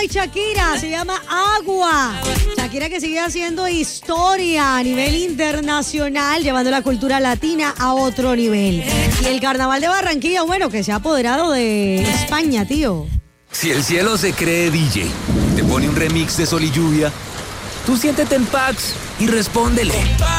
y Shakira, se llama Agua. Shakira que sigue haciendo historia a nivel internacional, llevando la cultura latina a otro nivel. Y el carnaval de Barranquilla, bueno, que se ha apoderado de España, tío. Si el cielo se cree DJ, te pone un remix de Sol y Lluvia, tú siéntete en Pax y respóndele.